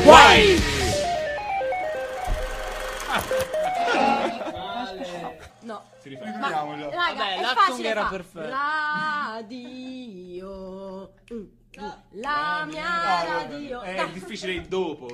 Guai! No. Riferiamolo. Raga, Vabbè, è l'Actung facile era fa. perfetto. Radio. La mia radio. È difficile il dopo.